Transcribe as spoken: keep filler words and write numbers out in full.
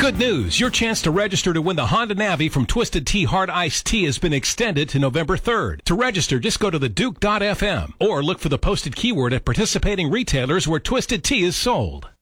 Good news! Your chance to register to win the Honda Navi from Twisted Tea Hard Iced Tea has been extended to November third. To register, just go to the duke dot f m or look for the posted keyword at participating retailers where Twisted Tea is sold.